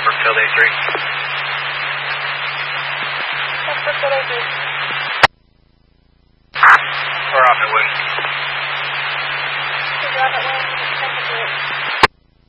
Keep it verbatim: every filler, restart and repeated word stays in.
Brookfield A three. Brookfield A three. We're off at wind. You're off at wind.